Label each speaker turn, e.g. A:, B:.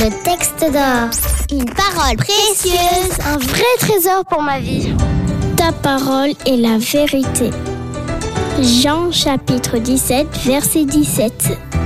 A: Le texte d'or. Une parole précieuse. Un vrai trésor pour ma vie.
B: Ta parole est la vérité. Jean chapitre 17, verset 17.